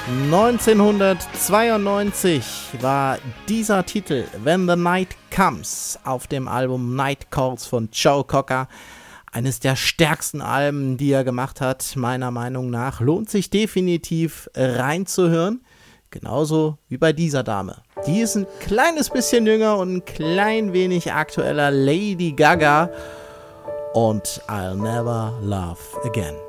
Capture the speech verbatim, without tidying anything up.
neunzehnhundertzweiundneunzig war dieser Titel When the Night Comes auf dem Album Night Calls von Joe Cocker. Eines der stärksten Alben, die er gemacht hat, meiner Meinung nach. Lohnt sich definitiv reinzuhören. Genauso wie bei dieser Dame. Die ist ein kleines bisschen jünger und ein klein wenig aktueller, Lady Gaga und I'll Never Love Again.